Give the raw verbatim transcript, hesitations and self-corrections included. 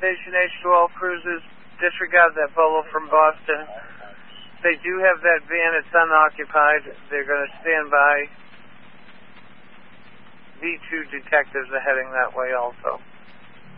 Station H two all cruisers, disregard that bolo from Boston. They do have that van. It's unoccupied. They're going to stand by. V two detectives are heading that way also.